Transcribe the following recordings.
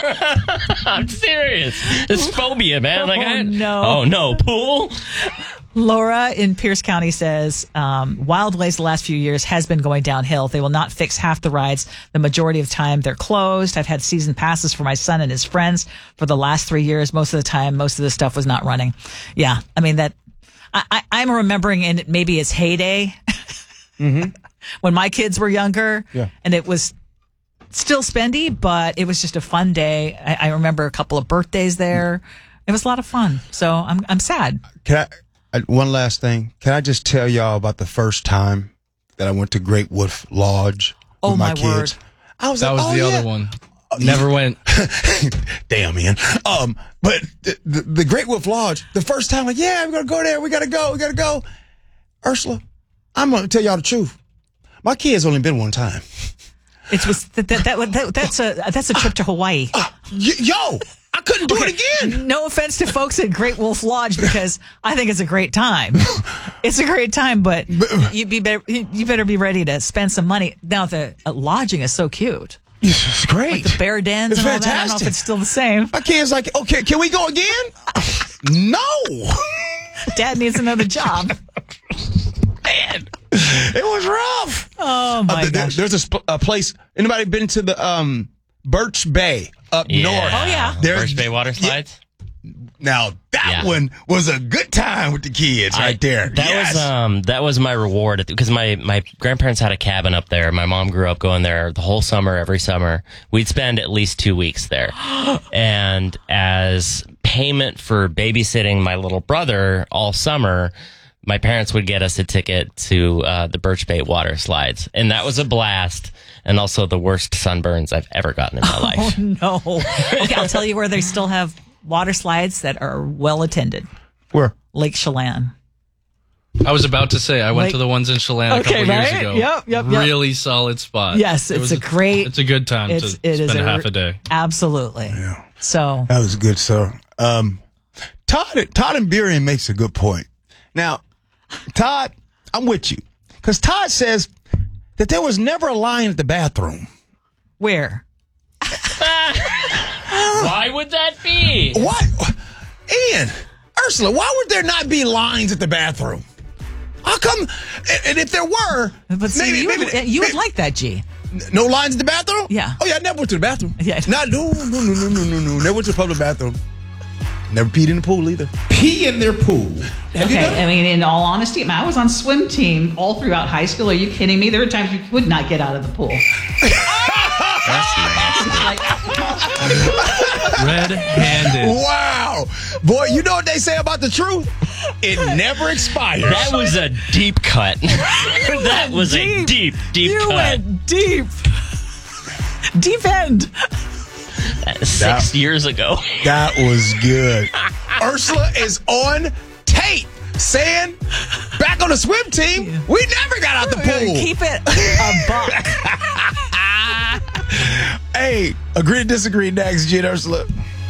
I'm serious. It's phobia, man. No. Oh, no. Pool? Laura in Pierce County says, Wildways the last few years has been going downhill. They will not fix half the rides. The majority of time they're closed. I've had season passes for my son and his friends for the last 3 years. Most of the time, most of the stuff was not running. Yeah. I mean, I'm remembering in maybe its heyday when my kids were younger and it was still spendy, but it was just a fun day. I remember a couple of birthdays there. It was a lot of fun. So I'm sad. One last thing. Can I just tell y'all about the first time that I went to Great Wolf Lodge with my kids? Word. I was that like, was the other one. Never went. Damn, man. But the Great Wolf Lodge, the first time, like, yeah, we're going to go there. We got to go. Ursula, I'm going to tell y'all the truth. My kids only been one time. That's a trip to Hawaii. Yo, I couldn't do it again. No offense to folks at Great Wolf Lodge, because I think it's a great time. It's a great time, but you better be ready to spend some money. Now the lodging is so cute. It's great. Like the bear dens it's and all fantastic. that. I don't know if it's still the same. My kid's like, okay, can we go again? No. Dad needs another job. Man, it was rough. Oh my gosh. There's a place. Anybody been to the Birch Bay up north? Oh yeah. Birch Bay water slides? Now that one was a good time with the kids right there. That was my reward because my grandparents had a cabin up there. My mom grew up going there the whole summer, every summer. We'd spend at least 2 weeks there. And as payment for babysitting my little brother all summer, my parents would get us a ticket to the Birch Bay water slides. And that was a blast. And also the worst sunburns I've ever gotten in my life. Oh, no. Okay, I'll tell you where they still have water slides that are well attended. Where? Lake Chelan. I was about to say, I went to the ones in Chelan a couple years ago. Yep. Really solid spot. Yes, it's a good time to spend half a day. Absolutely. Yeah. So that was good, sir. Todd and Burian makes a good point. Now, Todd, I'm with you. Because Todd says that there was never a line at the bathroom. Where? Why would that be? What? Ian, Ursula, why would there not be lines at the bathroom? How come? And if there were, but see, you would like that, G. No lines in the bathroom? Yeah. Oh, yeah, I never went to the bathroom. Yeah. No. Never went to the public bathroom. Never peed in the pool either. Pee in their pool. Okay, I mean, in all honesty, I was on swim team all throughout high school. Are you kidding me? There were times you would not get out of the pool. Red-handed. Wow. Boy, you know what they say about the truth? It never expires. That was a deep cut. That was a deep cut. You went deep. Deep end. 6 years ago. That was good. Ursula is on tape saying, back on the swim team, we never got out the pool. Keep it a buck. Hey, agree to disagree next, G and Ursula.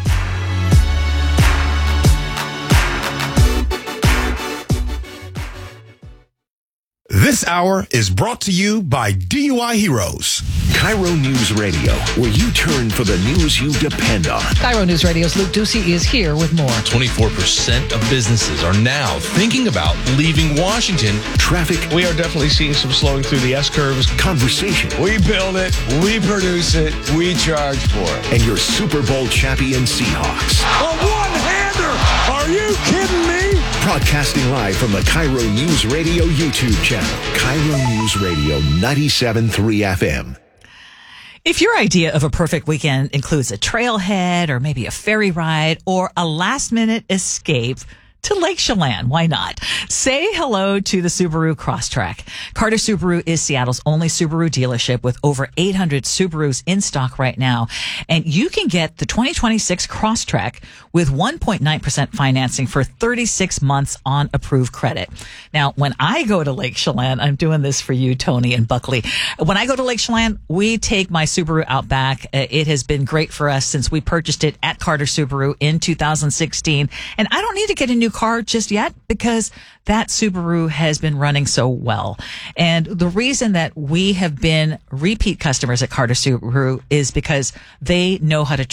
This hour is brought to you by DUI Heroes. Cairo News Radio, where you turn for the news you depend on. Cairo News Radio's Luke Ducey is here with more. 24% of businesses are now thinking about leaving Washington. Traffic. We are definitely seeing some slowing through the S-curves. Conversation. We build it, we produce it, we charge for it. And your Super Bowl champion Seahawks. A one-hander! Are you kidding me? Broadcasting live from the Cairo News Radio YouTube channel. Cairo News Radio 97.3 FM. If your idea of a perfect weekend includes a trailhead or maybe a ferry ride or a last-minute escape to Lake Chelan, why not? Say hello to the Subaru Crosstrek. Carter Subaru is Seattle's only Subaru dealership with over 800 Subarus in stock right now. And you can get the 2026 Crosstrek with 1.9% financing for 36 months on approved credit. Now, when I go to Lake Chelan, I'm doing this for you, Tony and Buckley. When I go to Lake Chelan, we take my Subaru Outback. It has been great for us since we purchased it at Carter Subaru in 2016. And I don't need to get a new car just yet because that Subaru has been running so well. And the reason that we have been repeat customers at Carter Subaru is because they know how to